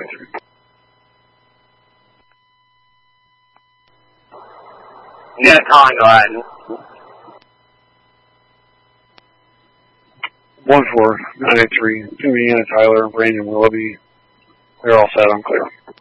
983. 14983, Indiana, Tyler, Brandon, Willoughby. They're all set. I'm clear.